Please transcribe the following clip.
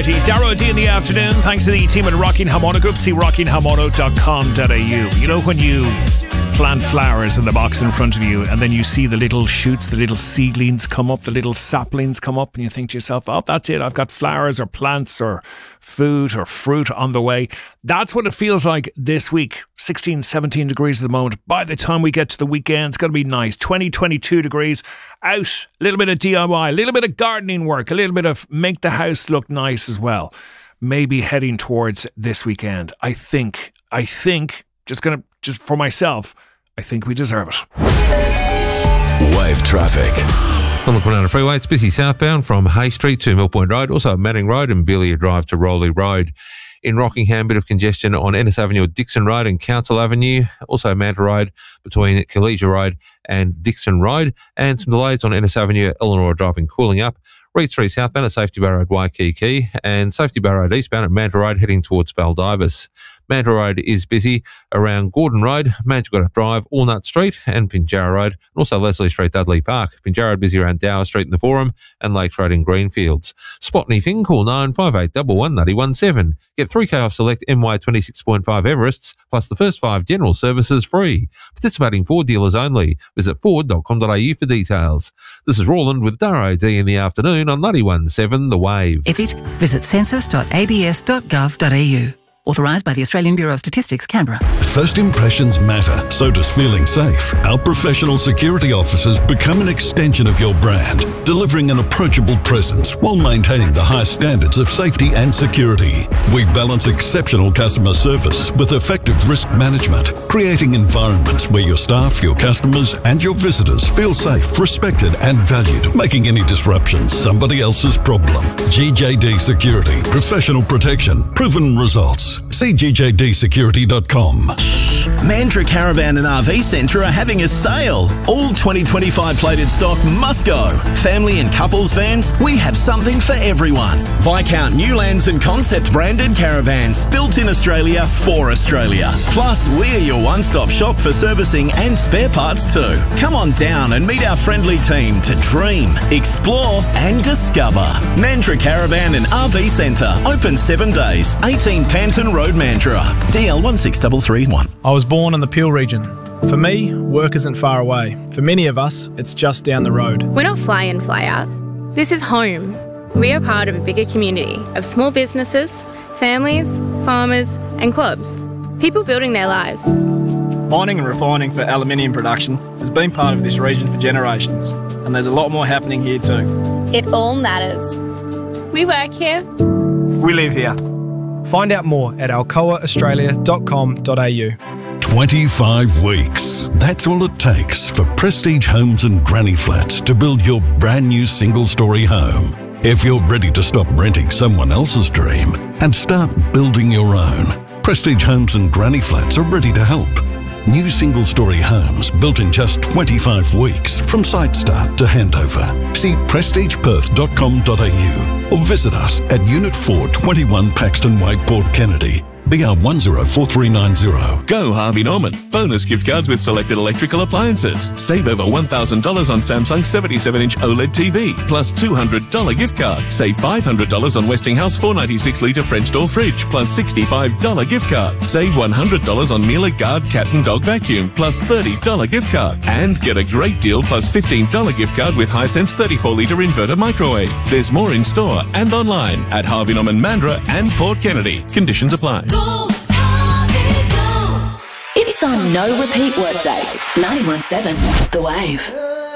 Alrighty, Darrow D in the afternoon. Thanks to the team at Rocking Harmono Group. See rockingharmono.com.au. You know when you plant flowers in the box in front of you and then you see the little shoots, the little seedlings come up, the little saplings come up, and you think to yourself, oh, that's it, I've got flowers or plants or food or fruit on the way. That's what it feels like this week. 16, 17 degrees at the moment. By the time we get to the weekend, it's going to be nice. 20, 22 degrees out. A little bit of DIY, a little bit of gardening work, a little bit of make the house look nice as well. Maybe heading towards this weekend. I think, just for myself, I think we deserve it. Wave traffic. On the Kwinana Freeway, it's busy southbound from Hay Street to Mill Point Road, also Manning Road and Belia Drive to Rowley Road. In Rockingham, bit of congestion on Ennis Avenue at Dixon Road and Council Avenue, also Manta Road between Kalesia Road and Dixon Road, and some delays on Ennis Avenue at Eleanor Drive and Cooling Up. Reed Street southbound at Safety Bar Road Waikiki and Safety Bar Road eastbound at Manta Road heading towards Baldivis. Manta Road is busy around Gordon Road, Manchgotta Drive, Walnut Street and Pinjarra Road, and also Leslie Street, Dudley Park. Pinjarra Road busy around Dower Street in the Forum and Lakes Road in Greenfields. Spot anything, call 95811 Get 3K off select MY 26.5 Everests, plus the first 5 general services free. Participating Ford dealers only. Visit ford.com.au for details. This is Roland with Darrow D in the afternoon on 91.7 The Wave. Visit census.abs.gov.au. Authorised by the Australian Bureau of Statistics, Canberra. First impressions matter, so does feeling safe. Our professional security officers become an extension of your brand, delivering an approachable presence while maintaining the highest standards of safety and security. We balance exceptional customer service with effective risk management, creating environments where your staff, your customers and your visitors feel safe, respected and valued, making any disruptions somebody else's problem. GJD Security, professional protection, proven results. See gjdsecurity.com. Mandurah Caravan and RV Centre are having a sale. All 2025 plated stock must go. Family and couples vans, we have something for everyone. Viscount Newlands and Concept branded caravans, built in Australia for Australia. Plus, we are your one-stop shop for servicing and spare parts too. Come on down and meet our friendly team to dream, explore and discover. Mandurah Caravan and RV Centre, open 7 days. 18 Panton Road, Mandurah. DL 16331. I was born in the Peel region. For me, work isn't far away. For many of us, it's just down the road. We're not fly in, fly out. This is home. We are part of a bigger community of small businesses, families, farmers and clubs. People building their lives. Mining and refining for aluminium production has been part of this region for generations, and there's a lot more happening here too. It all matters. We work here. We live here. Find out more at alcoaaustralia.com.au. 25 weeks. That's all it takes for Prestige Homes and Granny Flats to build your brand new single-storey home. If you're ready to stop renting someone else's dream and start building your own, Prestige Homes and Granny Flats are ready to help. New single-storey homes built in just 25 weeks from site start to handover. See prestigeperth.com.au or visit us at Unit 4, 21 Paxton Way, Port Kennedy. BR 104390. Go Harvey Norman. Bonus gift cards with selected electrical appliances. Save over $1,000 on Samsung 77-inch OLED TV, plus $200 gift card. Save $500 on Westinghouse 496-litre French door fridge, plus $65 gift card. Save $100 on Miele Guard cat and dog vacuum, plus $30 gift card. And get a great deal plus $15 gift card with Hisense 34-litre inverter microwave. There's more in store and online at Harvey Norman, Mandurah and Port Kennedy. Conditions apply. It's on No Repeat Workday. 91.7 The Wave.